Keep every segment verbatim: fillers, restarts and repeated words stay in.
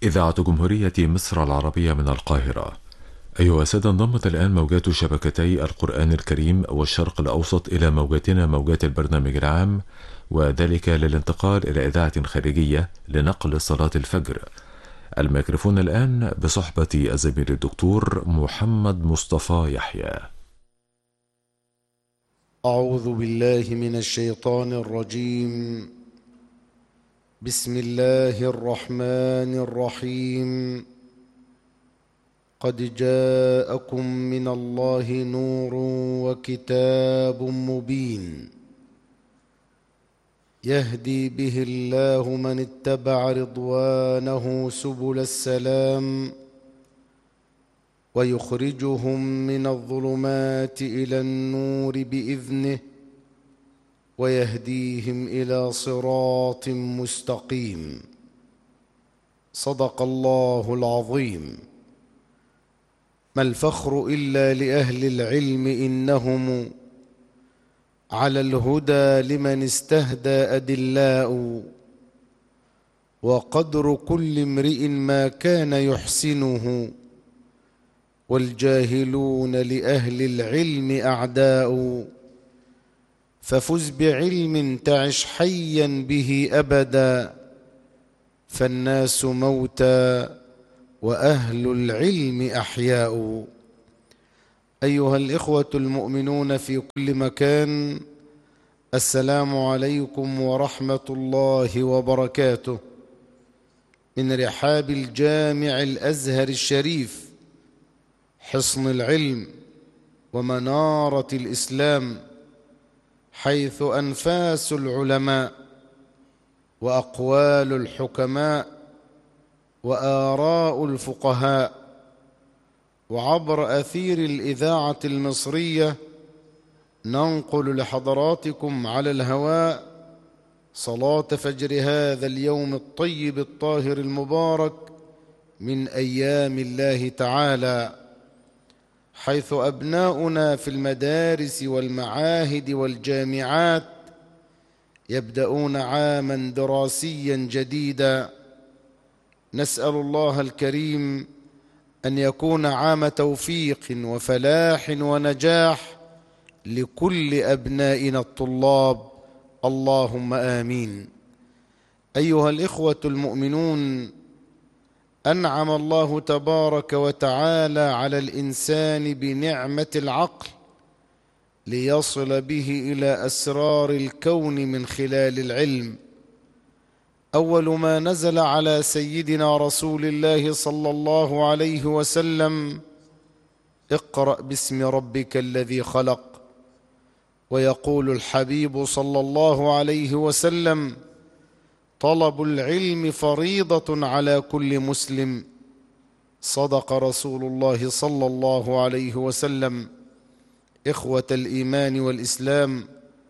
إذاعة جمهورية مصر العربية من القاهرة. أيها السادة، انضمت الآن موجات شبكتي القرآن الكريم والشرق الأوسط إلى موجاتنا موجات البرنامج العام، وذلك للانتقال إلى إذاعة خارجية لنقل صلاة الفجر. الميكروفون الآن بصحبة الزميل الدكتور محمد مصطفى يحيى. أعوذ بالله من الشيطان الرجيم. بسم الله الرحمن الرحيم. قد جاءكم من الله نور وكتاب مبين يهدي به الله من اتبع رضوانه سبل السلام ويخرجهم من الظلمات إلى النور بإذنه ويهديهم إلى صراط مستقيم. صدق الله العظيم. ما الفخر إلا لأهل العلم، إنهم على الهدى لمن استهدى أدلاء، وقدر كل امرئ ما كان يحسنه، والجاهلون لأهل العلم أعداء. ففز بعلم تعش حيا به أبدا، فالناس موتى وأهل العلم أحياء. أيها الإخوة المؤمنون في كل مكان، السلام عليكم ورحمة الله وبركاته. من رحاب الجامع الأزهر الشريف، حصن العلم ومنارة الإسلام، حيث أنفاس العلماء وأقوال الحكماء وآراء الفقهاء، وعبر أثير الإذاعة المصرية ننقل لحضراتكم على الهواء صلاة فجر هذا اليوم الطيب الطاهر المبارك من أيام الله تعالى، حيث أبناؤنا في المدارس والمعاهد والجامعات يبدأون عاما دراسيا جديدا. نسأل الله الكريم أن يكون عام توفيق وفلاح ونجاح لكل أبنائنا الطلاب، اللهم آمين. أيها الإخوة المؤمنون، أنعم الله تبارك وتعالى على الإنسان بنعمة العقل ليصل به إلى أسرار الكون من خلال العلم. أول ما نزل على سيدنا رسول الله صلى الله عليه وسلم: اقرأ باسم ربك الذي خلق. ويقول الحبيب صلى الله عليه وسلم: طلب العلم فريضة على كل مسلم. صدق رسول الله صلى الله عليه وسلم. إخوة الإيمان والإسلام،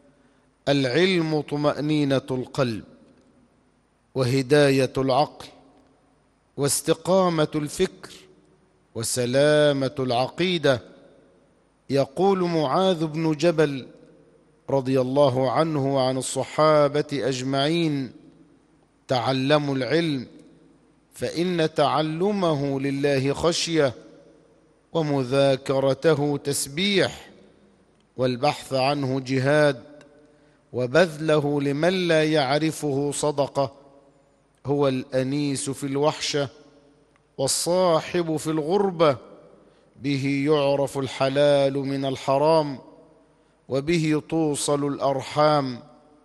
العلم طمأنينة القلب، وهداية العقل، واستقامة الفكر، وسلامة العقيدة. يقول معاذ بن جبل رضي الله عنه وعن الصحابة أجمعين: تعلموا العلم، فإن تعلمه لله خشية، ومذاكرته تسبيح، والبحث عنه جهاد، وبذله لمن لا يعرفه صدقة. هو الأنيس في الوحشة والصاحب في الغربة، به يعرف الحلال من الحرام، وبه توصل الأرحام.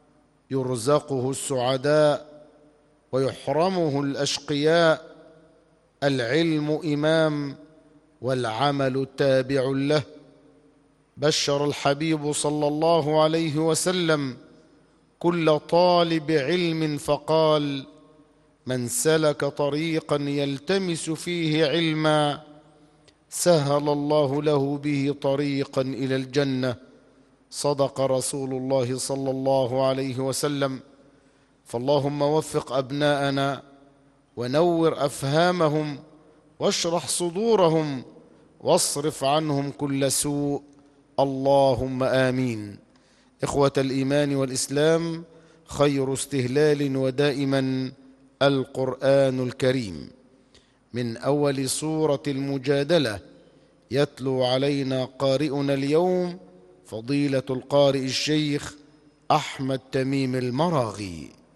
يرزقه السعداء ويحرمه الأشقياء. العلم إمام والعمل تابع له. بشر الحبيب صلى الله عليه وسلم كل طالب علم فقال: من سلك طريقا يلتمس فيه علما سهل الله له به طريقا إلى الجنة. صدق رسول الله صلى الله عليه وسلم. فاللهم وفق أبناءنا ونور أفهامهم واشرح صدورهم واصرف عنهم كل سوء، اللهم آمين. إخوة الإيمان والإسلام، خير استهلال ودائما القرآن الكريم. من أول سورة المجادلة. يتلو علينا قارئنا اليوم فضيلة القارئ الشيخ أحمد تميم المراغي.